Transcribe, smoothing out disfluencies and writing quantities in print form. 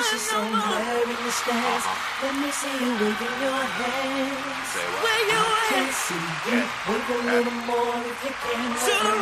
see somewhere in the stars. Let me see you waving your hands. Where you I can see you wave a little more if you can.